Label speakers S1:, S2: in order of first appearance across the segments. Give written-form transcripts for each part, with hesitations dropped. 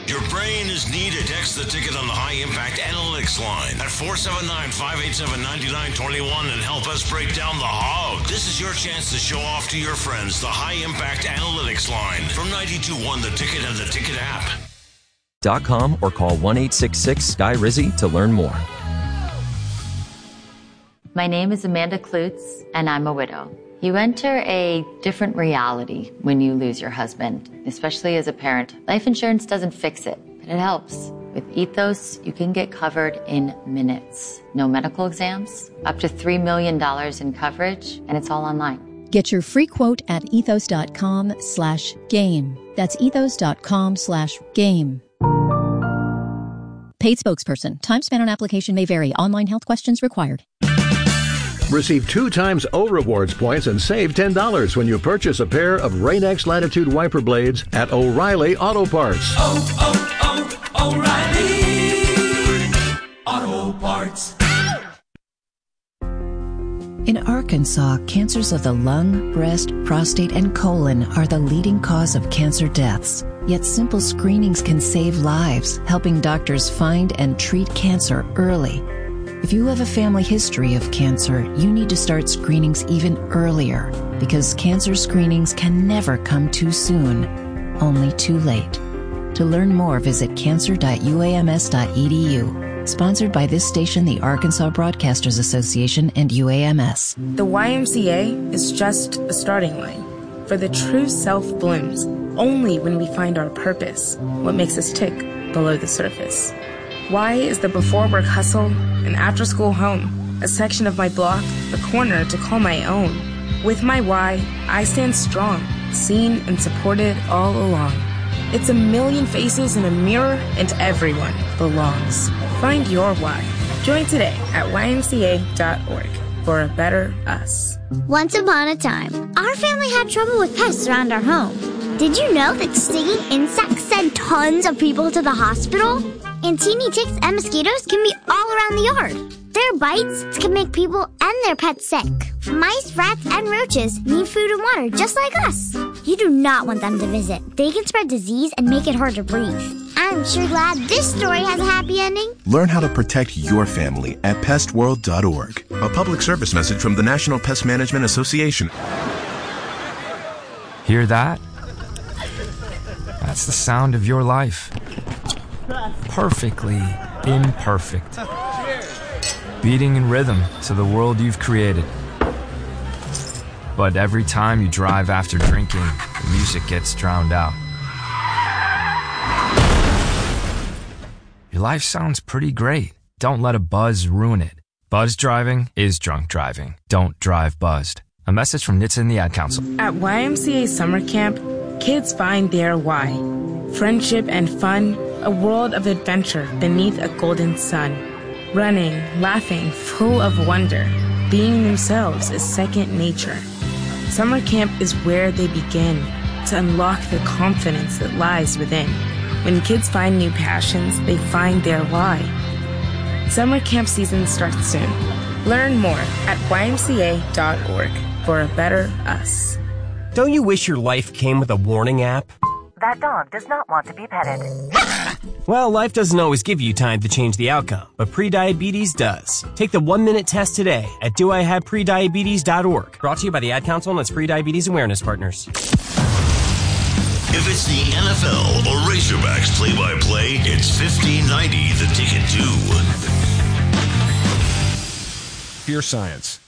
S1: Your brain is needed. Text the ticket on the High Impact Analytics line at 479-587-9921 and help us break down the hog. This is your chance to show off to your friends the High Impact Analytics line from 92.1 The Ticket and the Ticket app.
S2: .com or call 1-866-SKY-RIZZY to learn more.
S3: My name is Amanda Klutz, and I'm a widow. You enter a different reality when you lose your husband, especially as a parent. Life insurance doesn't fix it, but it helps. With Ethos, you can get covered in minutes. No medical exams, up to $3 million in coverage, and it's all online.
S4: Get your free quote at ethos.com/game. That's ethos.com/game. Paid spokesperson. Time spent on application may vary. Online health questions required.
S5: Receive 2 times O Rewards points and save $10 when you purchase a pair of Rain-X Latitude wiper blades at O'Reilly Auto Parts.
S6: O'Reilly Auto Parts.
S7: In Arkansas, cancers of the lung, breast, prostate, and colon are the leading cause of cancer deaths. Yet simple screenings can save lives, helping doctors find and treat cancer early. If you have a family history of cancer, you need to start screenings even earlier, because cancer screenings can never come too soon, only too late. To learn more, visit cancer.uams.edu. Sponsored by this station, the Arkansas Broadcasters Association, and UAMS.
S8: The YMCA is just a starting line, for the true self blooms only when we find our purpose, what makes us tick below the surface. Y is the before-work hustle, an after-school home, a section of my block, a corner to call my own. With my Y, I stand strong, seen and supported all along. It's a million faces in a mirror, and everyone belongs. Find your Y. Join today at ymca.org for a better us.
S9: Once upon a time, our family had trouble with pests around our home. Did you know that stinging insects send tons of people to the hospital? And teeny ticks and mosquitoes can be all around the yard. Their bites can make people and their pets sick. Mice, rats, and roaches need food and water just like us. You do not want them to visit. They can spread disease and make it hard to breathe. I'm sure glad this story has a happy ending.
S10: Learn how to protect your family at pestworld.org. A public service message from the National Pest Management Association.
S11: Hear that? That's the sound of your life. Perfectly imperfect. Beating in rhythm to the world you've created. But every time you drive after drinking, the music gets drowned out. Your life sounds pretty great. Don't let a buzz ruin it. Buzz driving is drunk driving. Don't drive buzzed. A message from NHTSA and the Ad Council.
S8: At YMCA Summer Camp, kids find their why. Friendship and fun, a world of adventure beneath a golden sun. Running, laughing, full of wonder. Being themselves is second nature. Summer camp is where they begin to unlock the confidence that lies within. When kids find new passions, they find their why. Summer camp season starts soon. Learn more at ymca.org for a better us.
S12: Don't you wish your life came with a warning app?
S13: That dog does not want to be petted.
S12: Well, life doesn't always give you time to change the outcome, but prediabetes does. Take the 1-minute test today at doihaveprediabetes.org. Brought to you by the Ad Council and its Prediabetes Awareness Partners.
S1: If it's the NFL or Razorbacks play-by-play, it's 1590 The Ticket 2.
S14: Fear Science.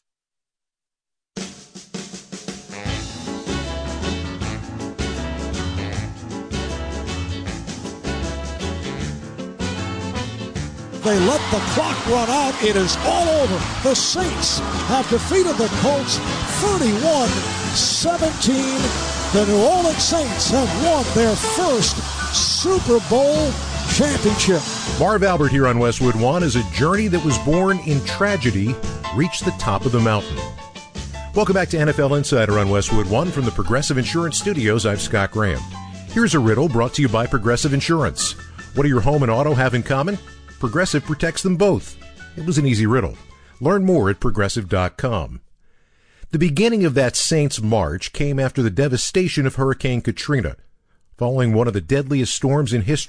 S15: They let the clock run out. It is all over. The Saints have defeated the Colts 31-17. The New Orleans Saints have won their first Super Bowl championship.
S16: Marv Albert here on Westwood One, as a journey that was born in tragedy reached the top of the mountain. Welcome back to NFL Insider on Westwood One from the Progressive Insurance Studios. I'm Scott Graham. Here's a riddle brought to you by Progressive Insurance. What do your home and auto have in common? Progressive protects them both. It was an easy riddle. Learn more at Progressive.com. The beginning of that Saints march came after the devastation of Hurricane Katrina. Following one of the deadliest storms in history,